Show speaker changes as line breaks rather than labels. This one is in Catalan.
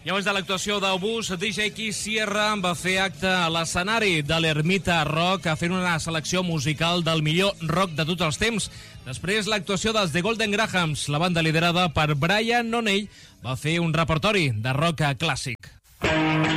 I abans de l'actuació d'Obús, DJ Key Sierra va fer acte a l'escenari de l'Ermita Rock fent una selecció musical del millor rock de tots els temps. Després, l'actuació dels The Golden Grahams, la banda liderada per Brian O'Neill, va fer un repertori de rock clàssic.